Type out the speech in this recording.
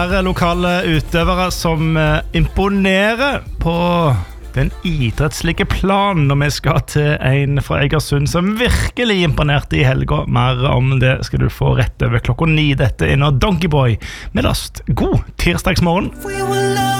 Lokale utøvere som imponerer på den idrettslige planen når vi skal til en fra Egersund som virkelig imponerte I helga. Mer om det skal du få rett over 9:00. Dette innom Donkeyboy med last. God tirsdagsmorgen.